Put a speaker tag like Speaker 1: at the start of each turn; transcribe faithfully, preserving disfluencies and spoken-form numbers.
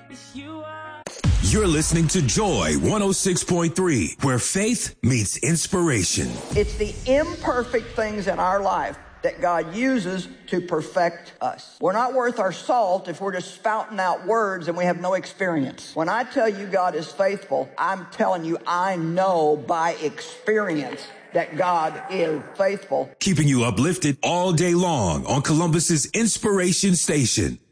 Speaker 1: You're listening to Joy one oh six point three, where faith meets inspiration.
Speaker 2: It's the imperfect things in our life that God uses to perfect us. We're not worth our salt if we're just spouting out words and we have no experience. When I tell you God is faithful, I'm telling you I know by experience that God is faithful.
Speaker 1: Keeping you uplifted all day long on Columbus's Inspiration Station.